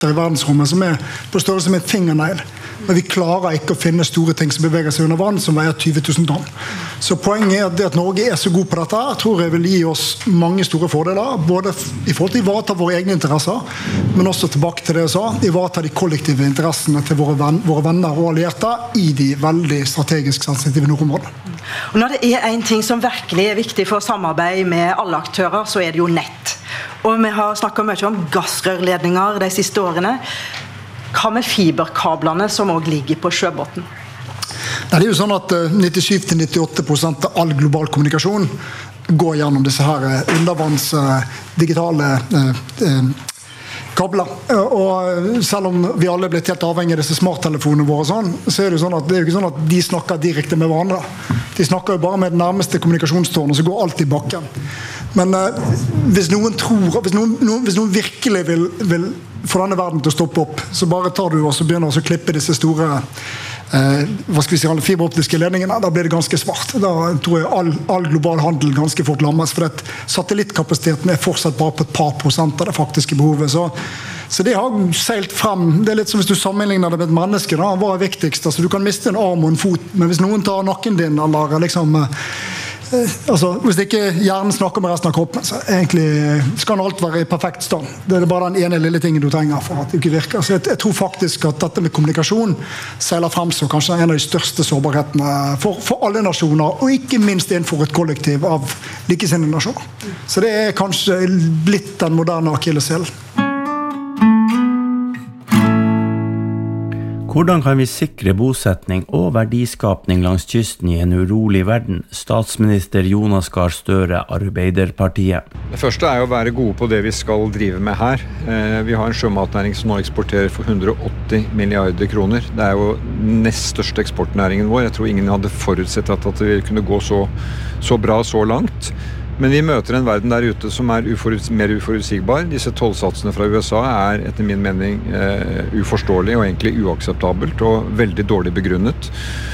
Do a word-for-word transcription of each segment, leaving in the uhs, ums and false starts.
i verdensrommet som er på størrelse med en fingernegl. Men vi klarer ikke å finne store ting som beveger seg under vann, som veier tjue tusen tonn. Så poenget er at det at Norge er så god på dette, tror jeg vil gi oss mange store fordeler, både i forhold til å ivareta våre egne interesser, men også tilbake til det jeg sa, ivareta de kollektive interessene til våre, venn, våre venner og allierte i de veldig strategisk sensitive nordområdene. Og når det er en ting som virkelig er viktig for samarbeid med alle aktører, så er det jo nett. Og vi har snakket mye om gassrørledninger de siste årene. Hva med fiberkablene som også ligger på sjøbåten? Det er jo sånn at nittisju til nittiåtte prosent av all global kommunikasjon går gjennom disse her undervanns digitale kabler. Og selv om vi alle er blitt helt avhengig av disse smarttelefonene våre, sånn, så er det jo sånn at det er jo ikke sånn at de snakker direkte med hverandre. De snakker jo bare med det nærmeste kommunikasjonstårnet, så går alt i bakken. Men eh, hvis noen tror, hvis noen, noen, hvis noen virkelig vil, vil få denne verden til å stoppe opp, så bare tar du og så begynner å klippe disse store eh, hva skal vi si, alle fiberoptiske ledningene, da blir det ganske svart. Da tror jeg all, all global handel ganske fort lammes, for at satellittkapasiteten er fortsatt bare på et par prosent av det faktiske behovet. Så, så det har seilt frem. Det er litt som hvis du sammenligner det med et menneske, da, hva er viktigst? Altså, du kan miste en arm og en fot, men hvis noen tar nakken din, eller liksom altså, hvis ikke hjernen snakker med resten av kroppen, så egentlig skal alt være i perfekt stand. Det er bare den ene lille tingen du trenger for at det ikke virker. Så jeg, jeg tror faktisk at dette med kommunikasjon seiler frem som kanskje en av de største sårbarhetene for, for alle nasjoner, og ikke minst innenfor et kollektiv av likesinnede nasjoner. Så det er kanskje blitt den moderne akilleshælen. Hvordan kan vi sikre bosetning og verdiskapning langs kysten i en urolig verden? Statsminister Jonas Gahr Støre, Arbeiderpartiet. Det første er å være gode på det vi skal drive med her. Vi har en sjømatnæring som nå eksporterer for hundre og åtti milliarder kroner. Det er jo nest største eksportnæringen vår. Jeg tror ingen hadde forutsett at det kunne gå så, så bra så langt. Men vi møter en verden der ute som er uforuts- mer uforutsigbar. Disse tollsatsene fra U S A er etter min mening uh, uforståelig og egentlig uakseptabelt og veldig dårlig begrunnet.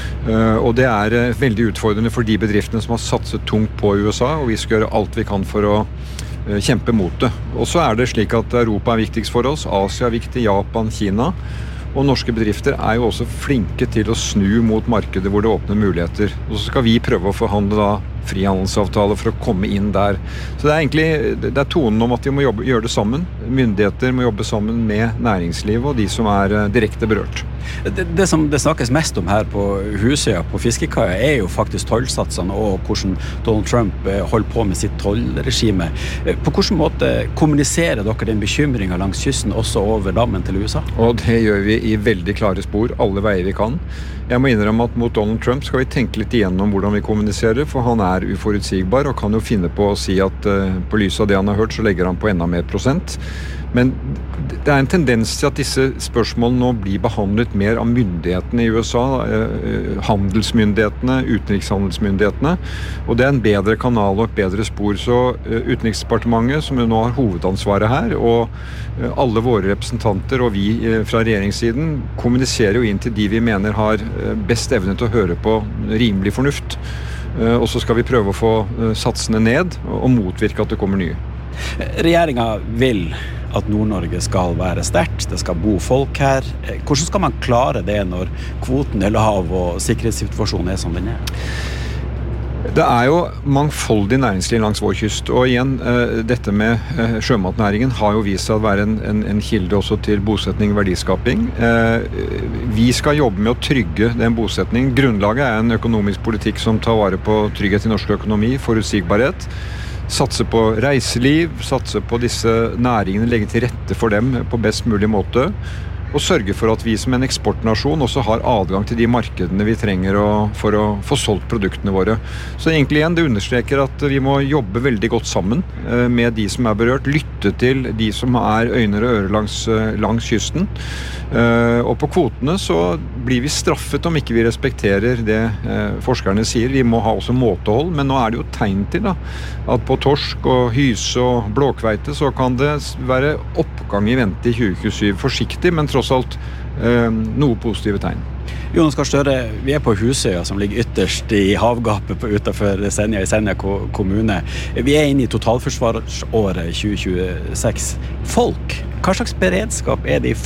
Uh, og det er uh, veldig utfordrende for de bedriftene som har satset tungt på U S A, og vi skal gjøre alt vi kan for å uh, kjempe mot det. Og så er det slik at Europa er viktigst for oss, Asia er viktig, Japan, Kina. Og norske bedrifter er jo også flinke til å snu mot markedet hvor det åpner muligheter. Og så skal vi prøve å forhandle da frihandelsavtale for å komme inn der. Så det er egentlig det er tonen om at vi må jobbe, gjøre det sammen. Myndigheter må jobbe sammen med næringslivet og de som er direkte berørt. Det, det som det snakkes mest om her på Husøya, på Fiskekaia, er jo faktisk tollsatsene og hvordan Donald Trump holder på med sitt tollregime. På hvilken måte kommuniserer dere den bekymringen langs kysten også over dammen til U S A? Og det gjør vi i veldig klare spor, alle veier vi kan. Jeg må innrømme at mot Donald Trump skal vi tenke litt igjennom hvordan vi kommuniserer, for han er uforutsigbar og kan jo finne på å si at uh, på lys av det han har hørt, så legger han på enda mer prosent. Men det er en tendens til at disse spørsmålene nå blir behandlet mer av myndighetene i U S A, eh, handelsmyndighetene, utenrikshandelsmyndighetene, og det er en bedre kanal og et bedre spor. Så eh, Utenriksdepartementet, som jo nå har hovedansvaret her, og eh, alle våre representanter og vi eh, fra regjeringssiden kommuniserer jo inn til de vi mener har eh, best evne til å høre på rimelig fornuft. Eh, og så skal vi prøve å få eh, satsene ned og, og motvirke at det kommer nye. Regjeringen vil at Nord-Norge skal være sterkt, det skal bo folk her. Hvordan skal man klare det når kvoten er lav og sikkerhetssituasjonen er som den er? Det er jo mangfoldig næringsliv langs vår kyst, og igjen, dette med sjømatnæringen har jo vist seg å være en, en, en kilde også til bosetning og verdiskaping. Vi skal jobbe med å trygge den bosetningen. Grunnlaget er en økonomisk politikk som tar vare på trygghet i norsk økonomi, forutsigbarhet, satse på reiseliv, satse på disse næringene, legge til rette for dem på best mulig måte, og sørge for at vi som en eksportnasjon også har adgang til de markedene vi trenger å, for å få solgt produktene våre. Så egentlig igjen, det understreker at vi må jobbe veldig godt sammen med de som er berørt, lytte til de som er øyne og ører langs, langs kysten. Og på kvotene så blir vi straffet om ikke vi respekterer det forskerne sier. Vi må ha også måtehold, men nå er det jo tegn til da, at på torsk og hyse og blåkveite så kan det være oppgang i vente i tjue tjuesyv. Forsiktig, men tross alt eh, noe positive tegn. Jonas Gahr Støre, vi er på Husøya som ligger ytterst i havgapet utenfor Senja i Senja kommune. Vi er inne i totalforsvarsåret tjue tjueseks. Folk, hva slags beredskap er det i